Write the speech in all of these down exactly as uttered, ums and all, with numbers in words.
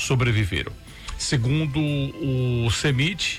sobreviveram. Segundo o CEMIT,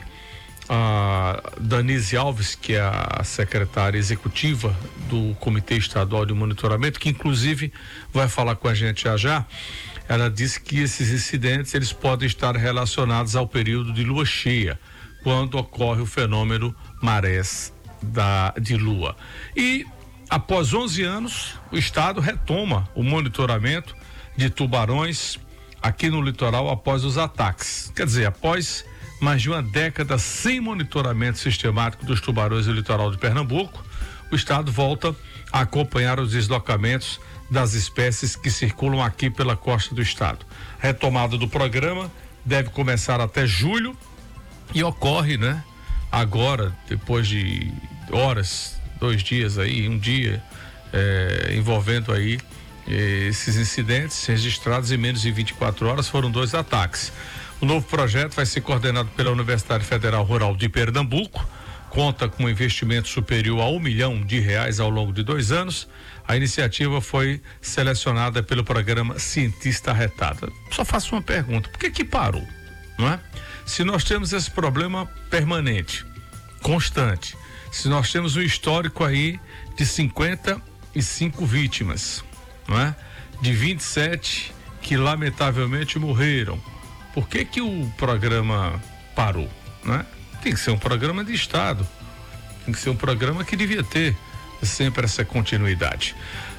a Danise Alves, que é a secretária executiva do Comitê Estadual de Monitoramento, que inclusive vai falar com a gente já já, ela disse que esses incidentes eles podem estar relacionados ao período de lua cheia, quando ocorre o fenômeno marés da, de lua. E após onze anos, o estado retoma o monitoramento de tubarões aqui no litoral após os ataques. Quer dizer, após mais de uma década sem monitoramento sistemático dos tubarões do litoral de Pernambuco, o estado volta a acompanhar os deslocamentos das espécies que circulam aqui pela costa do estado. A retomada do programa deve começar até julho e ocorre, né? Agora, depois de horas, dois dias aí, um dia, é, envolvendo aí eh, esses incidentes registrados em menos de vinte e quatro horas, foram dois ataques. O novo projeto vai ser coordenado pela Universidade Federal Rural de Pernambuco, conta com um investimento superior a um milhão de reais ao longo de dois anos. A iniciativa foi selecionada pelo programa Cientista Retada. Só faço uma pergunta: por que que parou? Não é? Se nós temos esse problema permanente, constante, se nós temos um histórico aí de cinquenta e cinco vítimas, não é? De vinte e sete que lamentavelmente morreram, por que que o programa parou, né? Tem que ser um programa de Estado, tem que ser um programa que devia ter sempre essa continuidade.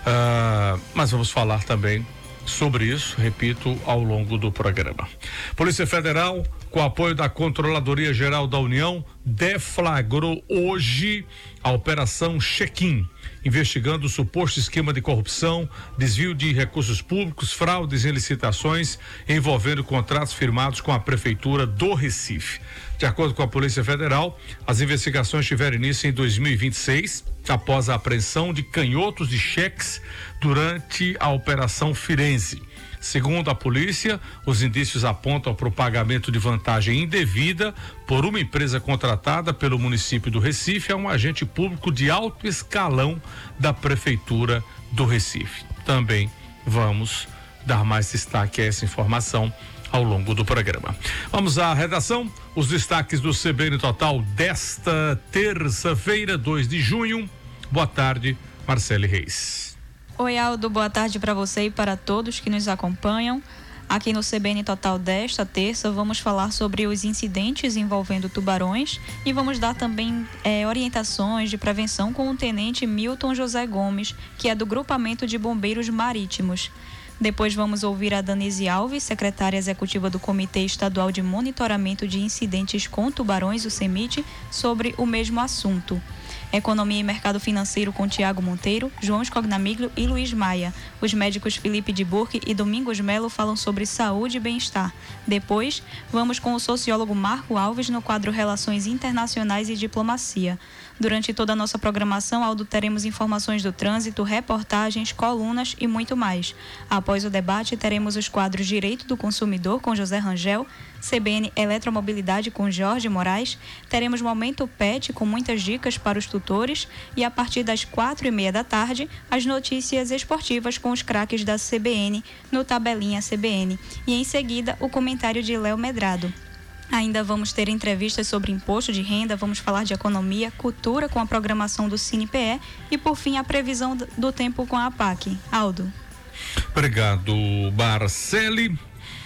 Ah, mas vamos falar também sobre isso, repito, ao longo do programa. Polícia Federal, com apoio da Controladoria Geral da União, deflagrou hoje a Operação Check-in, investigando o suposto esquema de corrupção, desvio de recursos públicos, fraudes em licitações envolvendo contratos firmados com a Prefeitura do Recife. De acordo com a Polícia Federal, as investigações tiveram início em dois mil e vinte e seis, após a apreensão de canhotos de cheques durante a Operação Firenze. Segundo a polícia, os indícios apontam para o pagamento de vantagem indevida por uma empresa contratada pelo município do Recife a um agente público de alto escalão da Prefeitura do Recife. Também vamos dar mais destaque a essa informação ao longo do programa. Vamos à redação, os destaques do C B N Total desta terça-feira, dois de junho. Boa tarde, Marcele Reis. Oi, Aldo, boa tarde para você e para todos que nos acompanham. Aqui no C B N Total desta terça, vamos falar sobre os incidentes envolvendo tubarões e vamos dar também é, orientações de prevenção com o tenente Milton José Gomes, que é do Grupamento de Bombeiros Marítimos. Depois vamos ouvir a Danise Alves, secretária executiva do Comitê Estadual de Monitoramento de Incidentes com Tubarões, o CEMIT, sobre o mesmo assunto. Economia e Mercado Financeiro com Tiago Monteiro, João Scognamiglio e Luiz Maia. Os médicos Felipe de Burque e Domingos Melo falam sobre saúde e bem-estar. Depois, vamos com o sociólogo Marco Alves no quadro Relações Internacionais e Diplomacia. Durante toda a nossa programação, Aldo, teremos informações do trânsito, reportagens, colunas e muito mais. Após o debate, teremos os quadros Direito do Consumidor com José Rangel, C B N Eletromobilidade com Jorge Moraes, teremos Momento Pet com muitas dicas para os tutores e a partir das quatro e meia da tarde, as notícias esportivas com os craques da C B N no Tabelinha C B N e em seguida o comentário de Léo Medrado. Ainda vamos ter entrevistas sobre imposto de renda, vamos falar de economia, cultura com a programação do CinePE e, por fim, a previsão do tempo com a APAC. Aldo. Obrigado, Marcele.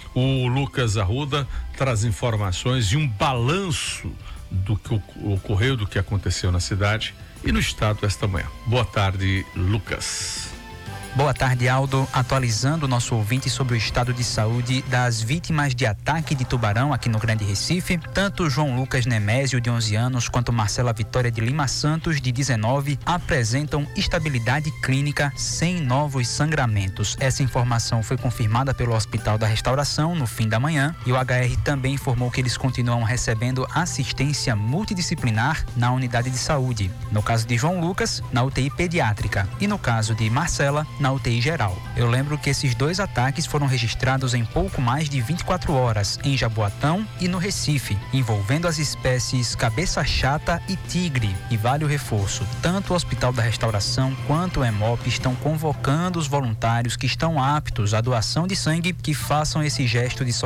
O Lucas Arruda traz informações e um balanço do que ocorreu, do que aconteceu na cidade e no estado esta manhã. Boa tarde, Lucas. Boa tarde, Aldo. Atualizando o nosso ouvinte sobre o estado de saúde das vítimas de ataque de tubarão aqui no Grande Recife, tanto João Lucas Nemésio, de onze anos, quanto Marcela Vitória de Lima Santos, de dezenove, apresentam estabilidade clínica sem novos sangramentos. Essa informação foi confirmada pelo Hospital da Restauração no fim da manhã e o H R também informou que eles continuam recebendo assistência multidisciplinar na unidade de saúde. No caso de João Lucas, na U T I pediátrica e no caso de Marcela, na U T I geral. Eu lembro que esses dois ataques foram registrados em pouco mais de vinte e quatro horas, em Jaboatão e no Recife, envolvendo as espécies cabeça chata e tigre. E vale o reforço, tanto o Hospital da Restauração quanto o EMOP estão convocando os voluntários que estão aptos à doação de sangue que façam esse gesto de solidariedade